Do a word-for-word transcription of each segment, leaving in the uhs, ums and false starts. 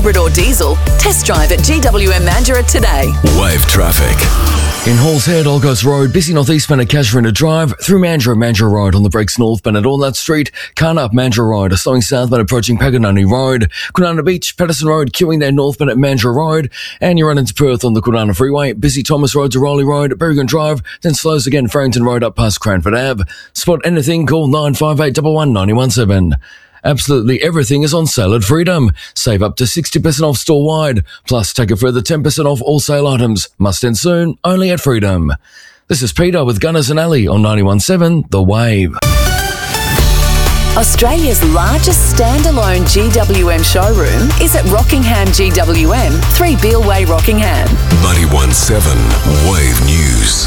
hybrid or diesel? Test drive at G W M Mandurah today. Wave traffic. In Halls Head, Old Coast Road, busy northeastbound at Casuarina Drive, through Mandurah, Mandurah Road on the brakes northbound at Walnut Street, Carnup, Mandurah Road, slowing southbound approaching Paganani Road, Kwinana Beach, Patterson Road, queuing there northbound at Mandurah Road, and you run into Perth on the Kwinana Freeway, busy Thomas Road to Rowley Road, Berrigan Drive, then slows again Farrington Road up past Cranford Ave. Spot anything, call nine five eight one one nine one seven. Absolutely everything is on sale at Freedom. Save up to sixty percent off store-wide. Plus, take a further ten percent off all sale items. Must end soon, only at Freedom. This is Peter with Gunners and Alley on ninety-one point seven The Wave. Australia's largest standalone G W M showroom is at Rockingham G W M, three Beale Way, Rockingham. ninety-one point seven Wave News.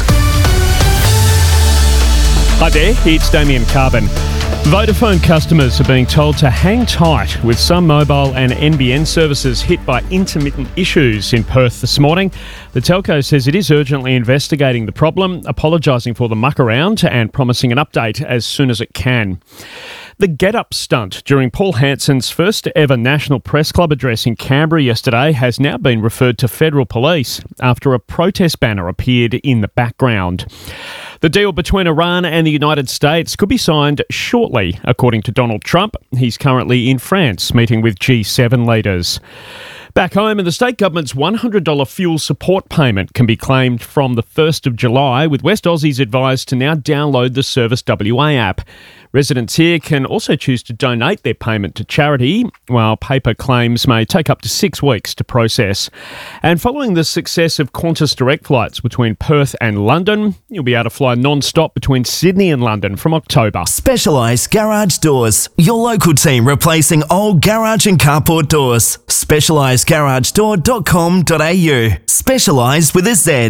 Hi there, it's Damien Carbon. Vodafone customers are being told to hang tight with some mobile and N B N services hit by intermittent issues in Perth this morning. The telco says it is urgently investigating the problem, apologising for the muck around and promising an update as soon as it can. The get-up stunt during Paul Hanson's first ever National Press Club address in Canberra yesterday has now been referred to federal police after a protest banner appeared in the background. The deal between Iran and the United States could be signed shortly, according to Donald Trump. He's currently in France meeting with G seven leaders. Back home, and the state government's one hundred dollars fuel support payment can be claimed from the first of July, with West Aussies advised to now download the Service W A app. Residents here can also choose to donate their payment to charity, while paper claims may take up to six weeks to process. And following the success of Qantas direct flights between Perth and London, you'll be able to fly non-stop between Sydney and London from October. Specialised Garage Doors. Your local team replacing old garage and carport doors. specialised garage door dot com dot a u. Specialised with a Z.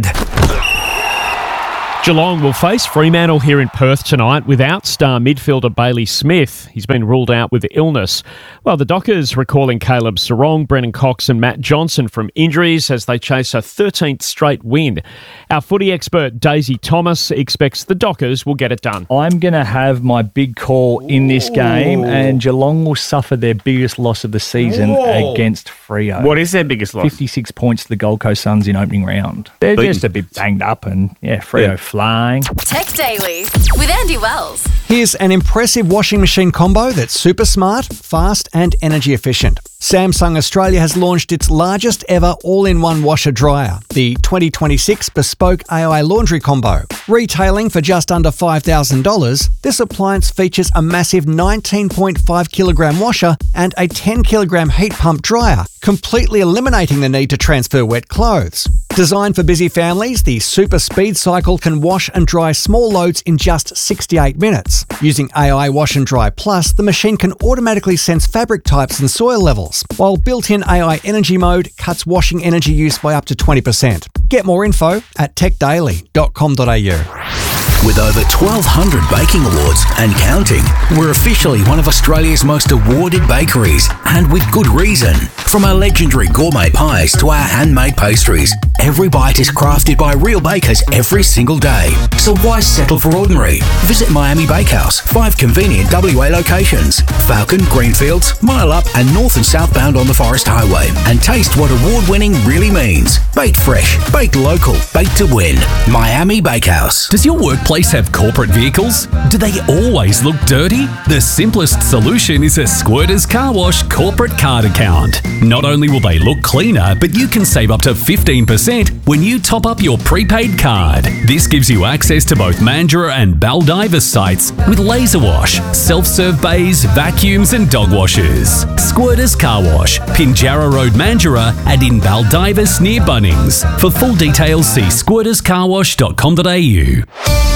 Geelong will face Fremantle here in Perth tonight without star midfielder Bailey Smith. He's been ruled out with illness. Well, the Dockers recalling Caleb Sarong, Brennan Cox and Matt Johnson from injuries as they chase a thirteenth straight win. Our footy expert Daisy Thomas expects the Dockers will get it done. I'm going to have my big call in this game, and Geelong will suffer their biggest loss of the season Whoa. against Freo. What is their biggest loss? fifty-six points to the Gold Coast Suns in opening round. They're Beaten. just a bit banged up, and yeah, Freo yeah. flying. Tech Daily with Andy Wells. Here's an impressive washing machine combo that's super smart, fast and energy efficient. Samsung Australia has launched its largest ever all-in-one washer-dryer, the twenty twenty-six Bespoke A I Laundry Combo. Retailing for just under five thousand dollars, this appliance features a massive nineteen point five kilogram washer and a ten kilogram heat pump dryer, completely eliminating the need to transfer wet clothes. Designed for busy families, the Super Speed Cycle can wash and dry small loads in just sixty-eight minutes. Using A I Wash and Dry Plus, the machine can automatically sense fabric types and soil levels, while built-in A I Energy Mode cuts washing energy use by up to twenty percent. Get more info at tech daily dot com dot a u. With over twelve hundred baking awards and counting, we're officially one of Australia's most awarded bakeries, and with good reason. From our legendary gourmet pies to our handmade pastries, every bite is crafted by real bakers every single day. So why settle for ordinary? Visit Miami Bakehouse, five convenient W A locations: Falcon, Greenfields, Mile Up and north and southbound on the Forest Highway, and taste what award-winning really means. Baked fresh, baked local, baked to win. Miami Bakehouse. Does your workplace have corporate vehicles? Do they always look dirty? The simplest solution is a Squirters Car Wash corporate card account. Not only will they look cleaner, but you can save up to fifteen percent when you top up your prepaid card. This gives you access to both Mandurah and Baldivis sites with laser wash, self-serve bays, vacuums and dog washers. Squirters Car Wash, Pinjarra Road, Mandurah and in Baldivis near Bunnings. For full details, see squirters car wash dot com dot a u.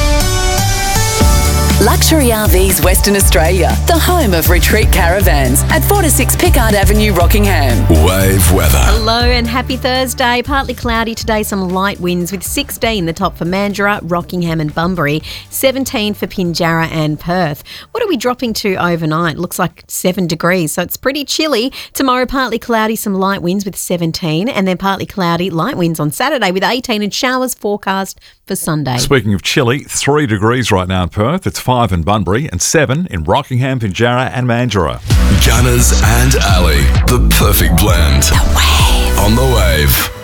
Luxury R Vs Western Australia, the home of retreat caravans at four to six Pickard Avenue, Rockingham. Wave weather. Hello and happy Thursday. Partly cloudy today, some light winds with sixteen the top for Mandurah, Rockingham and Bunbury, seventeen for Pinjarra and Perth. What are we dropping to overnight? Looks like seven degrees, so it's pretty chilly. Tomorrow, partly cloudy, some light winds with seventeen, and then partly cloudy, light winds on Saturday with eighteen and showers forecast for Sunday. Speaking of chilly, three degrees right now in Perth. It's five in Bunbury and seven in Rockingham, Pinjarra and Mandurah. Gunners and Ali, the perfect blend. The Wave. On The Wave.